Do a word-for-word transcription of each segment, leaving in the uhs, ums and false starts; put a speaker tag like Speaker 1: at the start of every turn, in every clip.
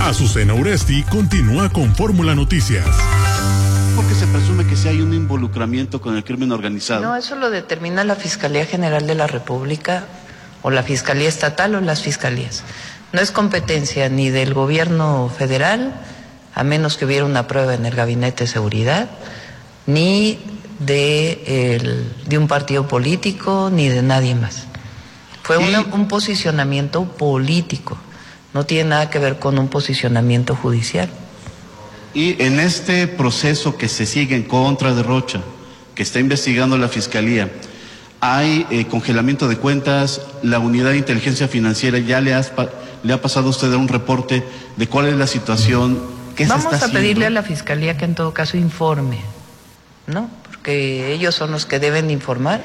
Speaker 1: Azucena Uresti continúa con Fórmula Noticias.
Speaker 2: Porque se presume que si hay un involucramiento con el crimen organizado.
Speaker 3: No, eso lo determina la Fiscalía General de la República o la Fiscalía Estatal o las fiscalías. No es competencia ni del gobierno federal, a menos que hubiera una prueba en el Gabinete de Seguridad, ni de, el, de un partido político, ni de nadie más. Fue una, un posicionamiento político, no tiene nada que ver con un posicionamiento judicial.
Speaker 2: Y en este proceso que se sigue en contra de Rocha, que está investigando la Fiscalía, hay eh, congelamiento de cuentas, la Unidad de Inteligencia Financiera ya le, has, le ha pasado a usted un reporte de cuál es la situación, qué se está haciendo.
Speaker 3: Vamos a pedirle a la Fiscalía que en todo caso informe, ¿no? Porque ellos son los que deben informar.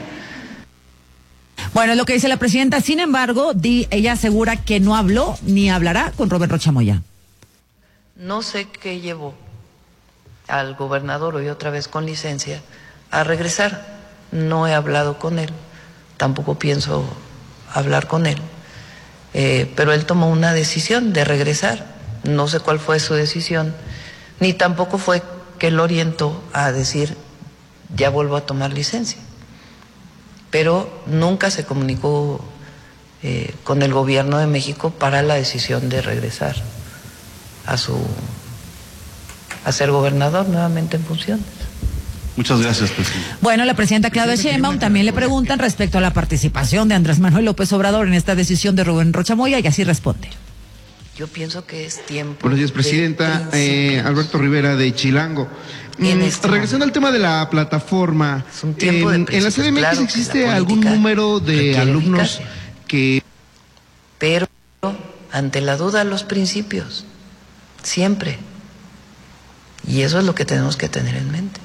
Speaker 4: Bueno, es lo que dice la presidenta. Sin embargo, di, ella asegura que no habló ni hablará con Robert Rocha Moya.
Speaker 3: No sé qué llevó al gobernador, hoy otra vez con licencia, a regresar. No he hablado con él, tampoco pienso hablar con él, eh, pero él tomó una decisión de regresar. No sé cuál fue su decisión, ni tampoco fue que él orientó a decir, ya vuelvo a tomar licencia. Pero nunca se comunicó eh, con el gobierno de México para la decisión de regresar a su a ser gobernador nuevamente en funciones.
Speaker 2: Muchas gracias, presidente.
Speaker 4: Bueno, la presidenta Claudia Sheinbaum también le preguntan respecto a la participación de Andrés Manuel López Obrador en esta decisión de Rubén Rocha Moya y así responde.
Speaker 3: Yo pienso que es tiempo.
Speaker 5: Buenos días, presidenta. Eh, Alberto Rivera de Chilango. Mm, este regresando al tema de la plataforma,
Speaker 3: es un tiempo
Speaker 5: en,
Speaker 3: de
Speaker 5: en la C D M X
Speaker 3: claro
Speaker 5: existe algún número de alumnos eficacia. que...
Speaker 3: Pero ante la duda los principios, siempre. Y eso es lo que tenemos que tener en mente.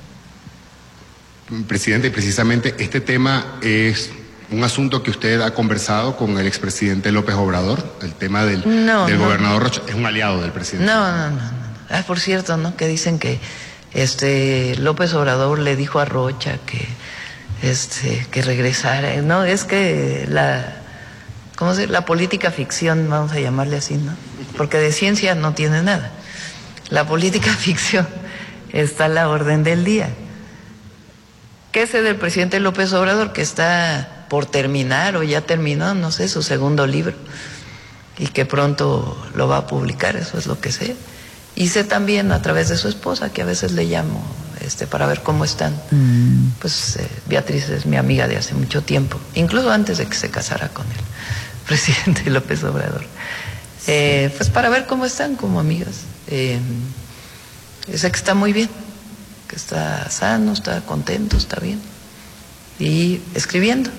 Speaker 6: Presidente, precisamente este tema es un asunto que usted ha conversado con el expresidente López Obrador, el tema del,
Speaker 3: no,
Speaker 6: del
Speaker 3: no,
Speaker 6: gobernador Rocha, es un aliado del presidente.
Speaker 3: No, no, no, no. Ah, por cierto, ¿no? Que dicen que este López Obrador le dijo a Rocha que este que regresara. No, es que la ¿cómo se? La política ficción, vamos a llamarle así, ¿no? Porque de ciencia no tiene nada. La política ficción está a la orden del día. ¿Qué sé del presidente López Obrador? Que está por terminar o ya terminó, no sé, su segundo libro y que pronto lo va a publicar, eso es lo que sé. Y sé también a través de su esposa, que a veces le llamo este para ver cómo están. Mm. Pues eh, Beatriz es mi amiga de hace mucho tiempo, incluso antes de que se casara con el presidente López Obrador. Sí. Eh, pues para ver cómo están como amigas. Eh, sé que está muy bien, que está sano, está contento, está bien. Y escribiendo.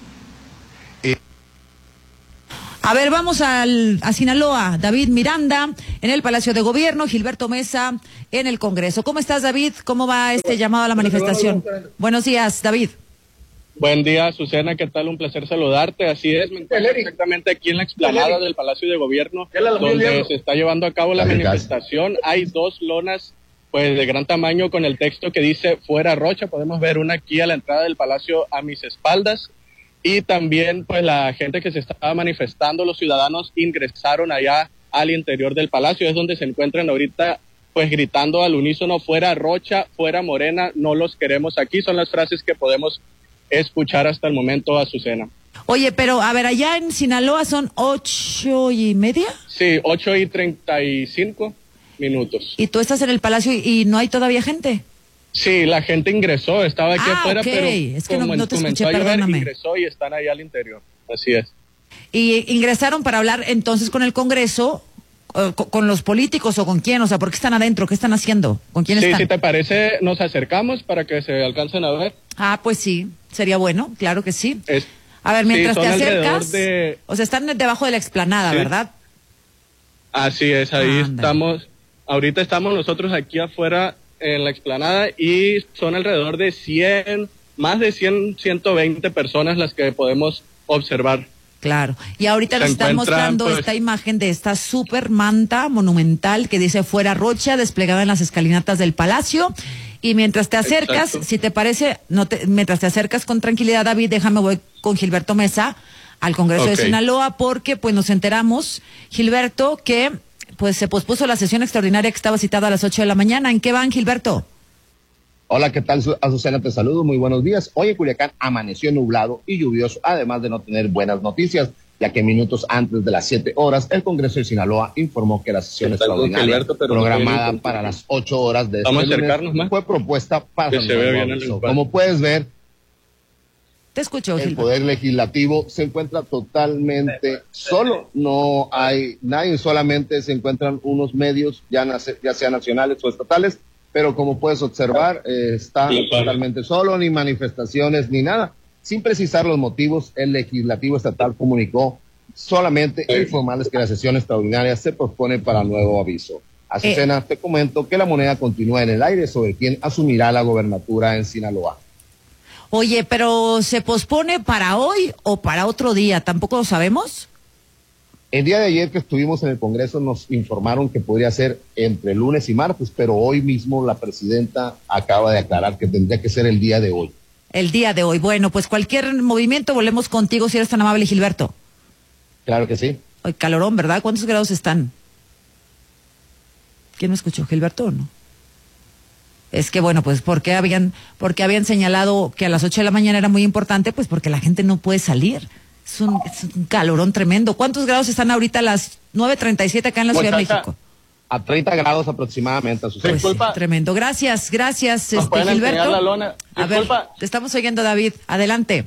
Speaker 4: A ver, vamos al, a Sinaloa. David Miranda en el Palacio de Gobierno, Gilberto Mesa en el Congreso. ¿Cómo estás, David? ¿Cómo va este llamado a la manifestación? Buenos días, David.
Speaker 7: Buen día, Azucena, ¿qué tal? Un placer saludarte. Así es, me encuentro exactamente aquí en la explanada del Palacio de Gobierno, donde se está llevando a cabo la manifestación. Hay dos lonas pues de gran tamaño con el texto que dice fuera Rocha. Podemos ver una aquí a la entrada del Palacio a mis espaldas. Y también pues la gente que se estaba manifestando, los ciudadanos ingresaron allá al interior del Palacio, es donde se encuentran ahorita pues gritando al unísono fuera Rocha, fuera Morena, no los queremos aquí. Son las frases que podemos escuchar hasta el momento, Azucena.
Speaker 4: Oye, pero a ver, allá en Sinaloa son ocho y media.
Speaker 7: Sí, ocho y treinta y cinco minutos.
Speaker 4: ¿Y tú estás en el Palacio y, y no hay todavía gente?
Speaker 7: Sí, la gente ingresó, estaba aquí
Speaker 4: ah,
Speaker 7: afuera,
Speaker 4: okay.
Speaker 7: pero
Speaker 4: es que no, no te escuché,
Speaker 7: a llover,
Speaker 4: perdóname.
Speaker 7: ingresó y están ahí al interior, así es.
Speaker 4: Y ingresaron para hablar entonces con el Congreso, uh, con, con los políticos o con quién, o sea, ¿por qué están adentro? ¿Qué están haciendo? ¿Con quién
Speaker 7: sí,
Speaker 4: están?
Speaker 7: Sí, si te parece, nos acercamos para que se alcancen a ver.
Speaker 4: Ah, pues sí, sería bueno, claro que sí.
Speaker 7: Es,
Speaker 4: a ver, mientras
Speaker 7: sí,
Speaker 4: te acercas,
Speaker 7: de...
Speaker 4: o sea, están debajo de la explanada, sí. ¿verdad?
Speaker 7: Así es, ahí
Speaker 4: ah,
Speaker 7: estamos, ahorita estamos nosotros aquí afuera en la explanada y son alrededor de cien, más de cien, ciento veinte personas las que podemos observar.
Speaker 4: Claro, y ahorita nos están mostrando pues, esta imagen de esta super manta monumental que dice fuera Rocha, desplegada en las escalinatas del Palacio. Y mientras te acercas, exacto. si te parece, no te, mientras te acercas con tranquilidad, David, déjame voy con Gilberto Mesa al Congreso okay. de Sinaloa, porque pues nos enteramos, Gilberto, que pues se pospuso la sesión extraordinaria que estaba citada a las ocho de la mañana. ¿En qué van, Gilberto?
Speaker 8: Hola, ¿qué tal, Azucena? Te saludo, muy buenos días. Hoy en Culiacán amaneció nublado y lluvioso, además de no tener buenas noticias, ya que minutos antes de las siete horas, el Congreso de Sinaloa informó que la sesión extraordinaria Gilberto, programada no para las ocho horas de este lunes más fue propuesta para el nuevo. Como puedes ver,
Speaker 4: Te escucho,
Speaker 8: el
Speaker 4: Gilberto.
Speaker 8: Poder Legislativo se encuentra totalmente solo, no hay nadie, solamente se encuentran unos medios, ya, nace, ya sean nacionales o estatales, pero como puedes observar, eh, está sí, totalmente solo, ni manifestaciones, ni nada. Sin precisar los motivos, el Legislativo Estatal comunicó solamente sí. informarles que la sesión extraordinaria se pospone para nuevo aviso. Azucena, eh. te comento que la moneda continúa en el aire sobre quién asumirá la gobernatura en Sinaloa.
Speaker 4: Oye, pero ¿se pospone para hoy o para otro día? ¿Tampoco lo sabemos?
Speaker 8: El día de ayer que estuvimos en el Congreso nos informaron que podría ser entre lunes y martes, pero hoy mismo la presidenta acaba de aclarar que tendría que ser el día de hoy.
Speaker 4: El día de hoy. Bueno, pues cualquier movimiento volvemos contigo si eres tan amable, Gilberto.
Speaker 8: Claro que sí.
Speaker 4: Hoy calorón, ¿verdad? ¿Cuántos grados están? ¿Quién me escuchó? ¿Gilberto o no? Es que bueno, pues porque habían, porque habían señalado que a las ocho de la mañana era muy importante, pues porque la gente no puede salir. Es un, es un calorón tremendo. ¿Cuántos grados están ahorita a las nueve treinta y siete acá en la Ciudad de México?
Speaker 8: A treinta grados aproximadamente.
Speaker 4: Pues sí, tremendo. Gracias, gracias, este, Gilberto. La lona. A ver, te estamos oyendo, David. Adelante.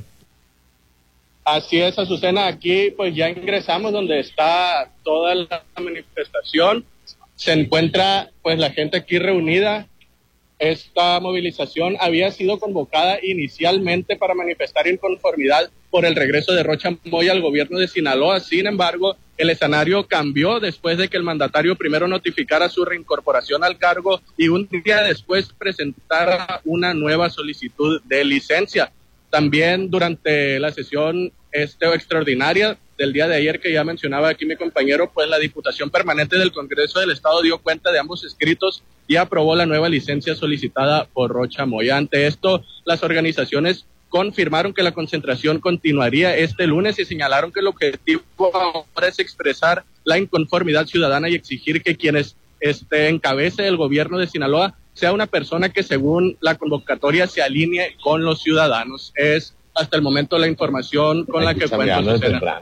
Speaker 7: Así es, Azucena. Aquí pues ya ingresamos donde está toda la manifestación. Se encuentra pues la gente aquí reunida. Esta movilización había sido convocada inicialmente para manifestar inconformidad por el regreso de Rocha Moya al gobierno de Sinaloa. Sin embargo, el escenario cambió después de que el mandatario primero notificara su reincorporación al cargo y un día después presentara una nueva solicitud de licencia. También durante la sesión este, extraordinaria del día de ayer que ya mencionaba aquí mi compañero, pues la Diputación Permanente del Congreso del Estado dio cuenta de ambos escritos y aprobó la nueva licencia solicitada por Rocha Moya. Ante esto, las organizaciones confirmaron que la concentración continuaría este lunes y señalaron que el objetivo ahora es expresar la inconformidad ciudadana y exigir que quienes este, encabece el gobierno de Sinaloa sea una persona que según la convocatoria se alinee con los ciudadanos. Es hasta el momento la información con la que cuento.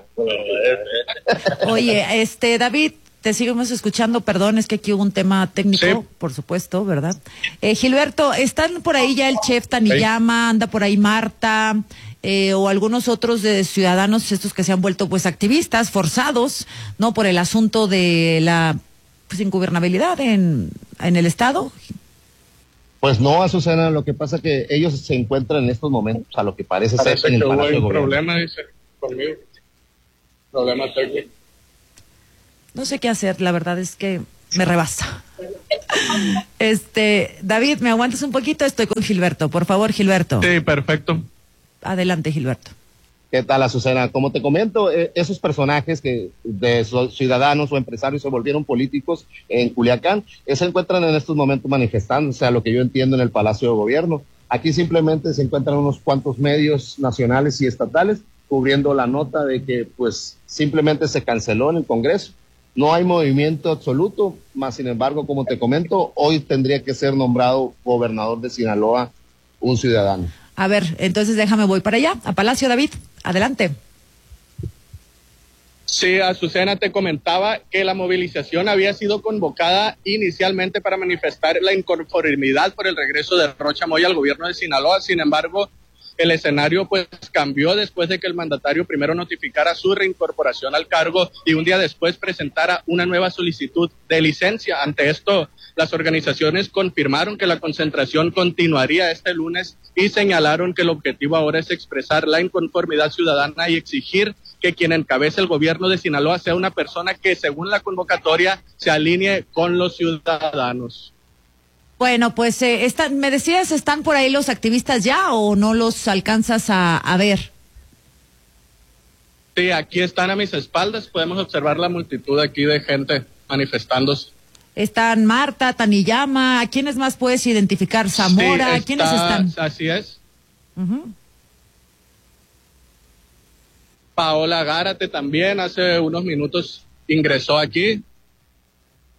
Speaker 4: Oye, este David, te seguimos escuchando, perdón, es que aquí hubo un tema técnico, sí. por supuesto, ¿verdad? Eh, Gilberto, ¿están por ahí ya el chef Taniyama, anda por ahí Marta, eh, o algunos otros de ciudadanos, estos que se han vuelto pues activistas, forzados, ¿no? Por el asunto de la pues, ingobernabilidad en, en el Estado.
Speaker 8: Pues no, Azucena, lo que pasa es que ellos se encuentran en estos momentos, a lo que parece, parece ser en el Palacio de Gobierno.
Speaker 7: Problema, dice, conmigo. Problema técnico.
Speaker 4: No sé qué hacer, la verdad es que me rebasa. Este, David, ¿me aguantas un poquito? Estoy con Gilberto. Por favor, Gilberto.
Speaker 7: Sí, perfecto.
Speaker 4: Adelante, Gilberto.
Speaker 8: ¿Qué tal, Azucena? Como te comento, eh, esos personajes que de ciudadanos o empresarios se volvieron políticos en Culiacán, eh, se encuentran en estos momentos manifestándose, a lo que yo entiendo, en el Palacio de Gobierno. Aquí simplemente se encuentran unos cuantos medios nacionales y estatales cubriendo la nota de que pues simplemente se canceló en el Congreso. No hay movimiento absoluto, más sin embargo, como te comento, hoy tendría que ser nombrado gobernador de Sinaloa un ciudadano.
Speaker 4: A ver, entonces déjame, voy para allá, a Palacio, David. Adelante.
Speaker 7: Sí, Azucena, te comentaba que la movilización había sido convocada inicialmente para manifestar la inconformidad por el regreso de Rocha Moya al gobierno de Sinaloa. Sin embargo, el escenario pues cambió después de que el mandatario primero notificara su reincorporación al cargo y un día después presentara una nueva solicitud de licencia. Ante esto, las organizaciones confirmaron que la concentración continuaría este lunes y señalaron que el objetivo ahora es expresar la inconformidad ciudadana y exigir que quien encabece el gobierno de Sinaloa sea una persona que, según la convocatoria, se alinee con los ciudadanos.
Speaker 4: Bueno, pues eh, están, me decías, ¿están por ahí los activistas ya o no los alcanzas a, a ver?
Speaker 7: Sí, aquí están a mis espaldas, podemos observar la multitud aquí de gente manifestándose.
Speaker 4: Están Marta, Taniyama, ¿a quiénes más puedes identificar? Zamora, sí, está, ¿quiénes están?
Speaker 7: Así es.
Speaker 4: Uh-huh.
Speaker 7: Paola Gárate también hace unos minutos ingresó aquí.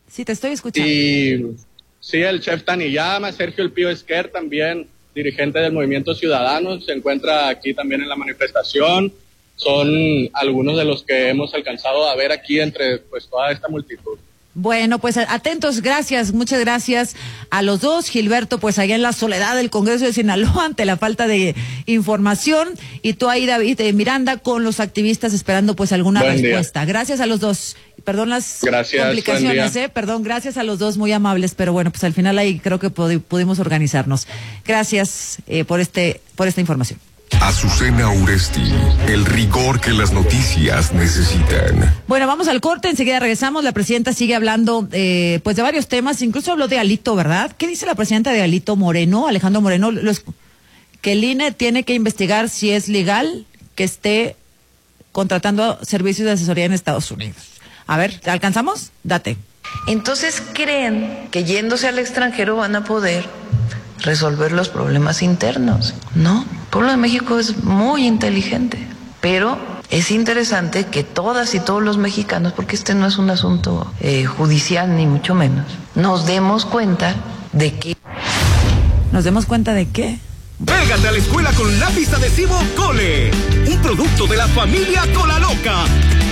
Speaker 4: Sí, te estoy escuchando.
Speaker 7: Y sí, el chef Taniyama, Sergio El Pío Esquer, también dirigente del Movimiento Ciudadanos, se encuentra aquí también en la manifestación. Son algunos de los que hemos alcanzado a ver aquí entre pues toda esta multitud.
Speaker 4: Bueno, pues atentos, gracias, muchas gracias a los dos. Gilberto, pues allá en la soledad del Congreso de Sinaloa ante la falta de información, y tú ahí, David eh, Miranda, con los activistas esperando pues alguna
Speaker 7: Buen
Speaker 4: respuesta.
Speaker 7: día.
Speaker 4: Gracias a los dos. Perdón las
Speaker 7: gracias,
Speaker 4: complicaciones, eh, perdón, gracias a los dos, muy amables, pero bueno, pues al final ahí creo que pudi- pudimos organizarnos. Gracias eh, por este, por esta información.
Speaker 9: Azucena Uresti, el rigor que las noticias necesitan.
Speaker 4: Bueno, vamos al corte, enseguida regresamos. La presidenta sigue hablando eh, pues de varios temas, incluso habló de Alito, ¿verdad? ¿Qué dice la presidenta de Alito Moreno, Alejandro Moreno? Los, que el I N E tiene que investigar si es legal que esté contratando servicios de asesoría en Estados Unidos. A ver, ¿alcanzamos? Date.
Speaker 3: Entonces creen que yéndose al extranjero van a poder resolver los problemas internos. No, el pueblo de México es muy inteligente, pero es interesante que todas y todos los mexicanos, porque este no es un asunto eh, judicial ni mucho menos, nos demos cuenta de que...
Speaker 4: ¿Nos demos cuenta de qué?
Speaker 10: Pégate a la escuela con lápiz adhesivo Cole, un producto de la familia Cola Loca.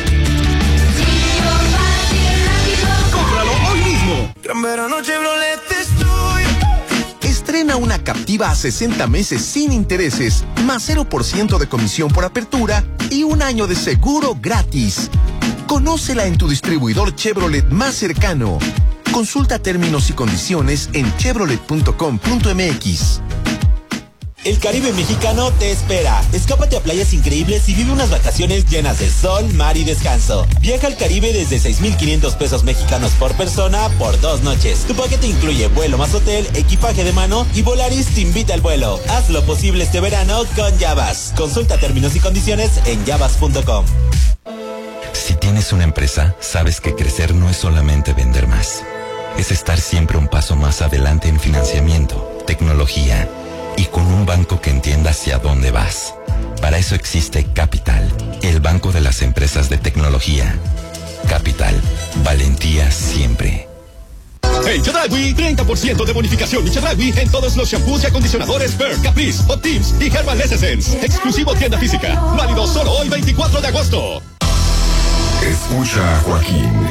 Speaker 10: Cómpralo hoy mismo.
Speaker 11: Gran verano Chevrolet estoy.
Speaker 12: Estrena una Captiva a sesenta meses sin intereses, más cero por ciento de comisión por apertura y un año de seguro gratis. Conócela en tu distribuidor Chevrolet más cercano. Consulta términos y condiciones en chevrolet punto com punto m x.
Speaker 13: El Caribe mexicano te espera. Escápate a playas increíbles y vive unas vacaciones llenas de sol, mar y descanso. Viaja al Caribe desde seis mil quinientos pesos mexicanos por persona por dos noches. Tu paquete incluye vuelo más hotel, equipaje de mano y Volaris te invita al vuelo. Haz lo posible este verano con Yavas. Consulta términos y condiciones en yavas punto com.
Speaker 14: Si tienes una empresa, sabes que crecer no es solamente vender más. Es estar siempre un paso más adelante en financiamiento, tecnología y con un banco que entienda hacia dónde vas. Para eso existe Capital, el banco de las empresas de tecnología. Capital, valentía siempre.
Speaker 10: En Chedraui, treinta por ciento de bonificación y Chedraui en todos los shampoos y acondicionadores Pearl, Caprice, Hot Teams y Herbal Essence. Exclusivo tienda física. Válido solo hoy veinticuatro de agosto.
Speaker 9: Escucha a Joaquín